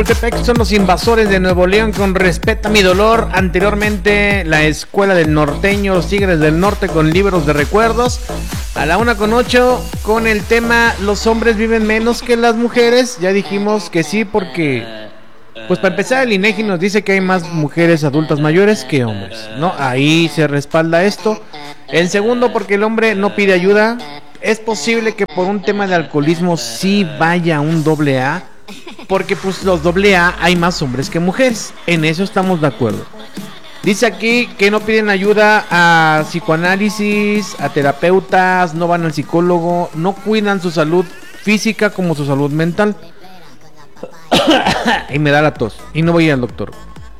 Chapultepec son los invasores de Nuevo León con Respeta mi dolor. Anteriormente la Escuela del Norteño, los Tigres del Norte con Libros de Recuerdos. A la 1:08 con el tema Los hombres viven menos que las mujeres. Ya dijimos que sí porque, pues para empezar, el INEGI nos dice que hay más mujeres adultas mayores que hombres, ¿no? Ahí se respalda esto. En segundo, porque el hombre no pide ayuda. Es posible que por un tema de alcoholismo sí vaya un AA, porque pues los AA hay más hombres que mujeres. En eso estamos de acuerdo. Dice aquí que no piden ayuda a psicoanálisis, a terapeutas, no van al psicólogo, no cuidan su salud física como su salud mental. Y me da la tos y no voy al doctor.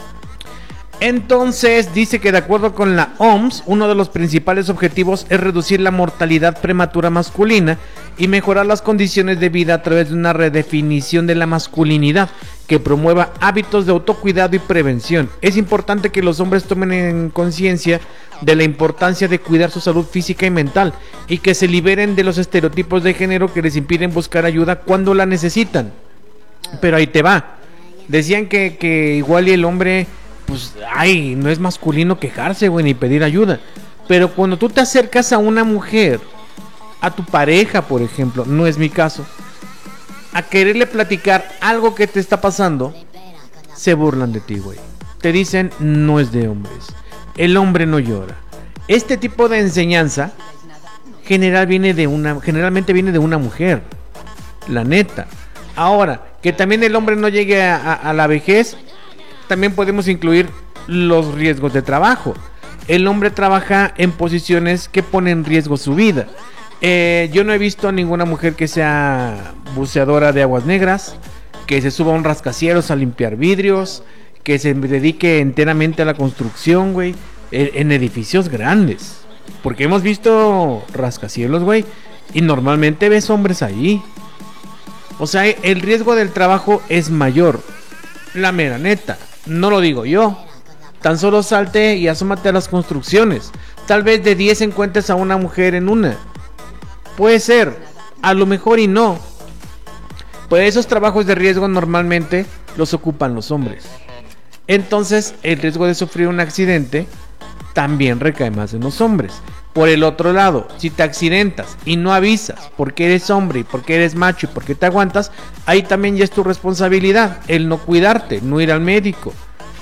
Entonces dice que de acuerdo con la OMS, uno de los principales objetivos es reducir la mortalidad prematura masculina y mejorar las condiciones de vida a través de una redefinición de la masculinidad que promueva hábitos de autocuidado y prevención. Es importante que los hombres tomen en conciencia de la importancia de cuidar su salud física y mental y que se liberen de los estereotipos de género que les impiden buscar ayuda cuando la necesitan. Pero ahí te va. Decían que igual y el hombre, pues, ay, no es masculino quejarse, güey, ni pedir ayuda. Pero cuando tú te acercas a una mujer, a tu pareja, por ejemplo, no es mi caso, a quererle platicar algo que te está pasando, se burlan de ti, güey. Te dicen, no es de hombres. El hombre no llora. Este tipo de enseñanza generalmente viene de una mujer. La neta. Ahora, que también el hombre no llegue a la vejez, también podemos incluir los riesgos de trabajo. El hombre trabaja en posiciones que ponen en riesgo su vida. Yo no he visto a ninguna mujer que sea buceadora de aguas negras, que se suba a un rascacielos a limpiar vidrios, que se dedique enteramente a la construcción, güey, en edificios grandes. Porque hemos visto rascacielos, güey, y normalmente ves hombres ahí. O sea, el riesgo del trabajo es mayor. La mera neta. No lo digo yo. Tan solo salte y asómate a las construcciones. Tal vez de 10 encuentres a una mujer en una. Puede ser. A lo mejor y no. Pues esos trabajos de riesgo normalmente los ocupan los hombres. Entonces el riesgo de sufrir un accidente también recae más en los hombres. Por el otro lado, si te accidentas y no avisas porque eres hombre y porque eres macho y porque te aguantas, ahí también ya es tu responsabilidad el no cuidarte, no ir al médico.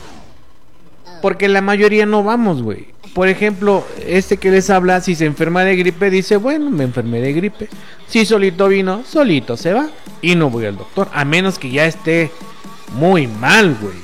Porque la mayoría no vamos, güey. Por ejemplo, este que les habla, si se enferma de gripe, dice, bueno, me enfermé de gripe. Si solito vino, solito se va. Y no voy al doctor, a menos que ya esté muy mal, güey.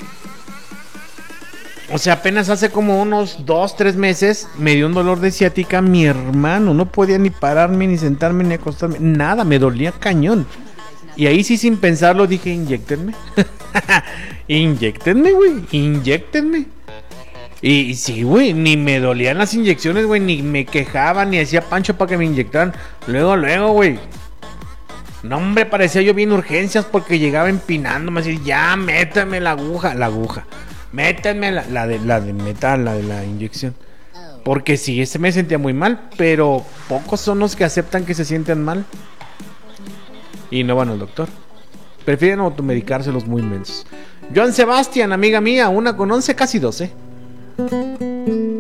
O sea, apenas hace como unos 2-3 meses me dio un dolor de ciática, mi hermano. No podía ni pararme, ni sentarme, ni acostarme. Nada, me dolía cañón. Y ahí sí, sin pensarlo, dije, inyéctenme. Inyéctenme, güey, inyéctenme. Y sí, güey, ni me dolían las inyecciones, güey, ni me quejaba, ni hacía pancho para que me inyectaran. Luego, güey. No, hombre, parecía yo bien urgencias porque llegaba empinándome así, ya, métame la aguja. Métanme la de metal, la de la inyección. Porque sí, ese me sentía muy mal, pero pocos son los que aceptan que se sienten mal y no van al doctor. Prefieren automedicárselos muy inmensos. Joan Sebastián, amiga mía, 1:11, casi 12.